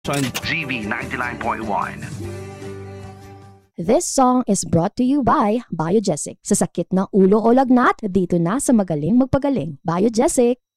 on GV 99.1. This song is brought to you by Biogesic. Sa sakit ng ulo o lagnat, dito na sa magaling magpagaling. Biogesic.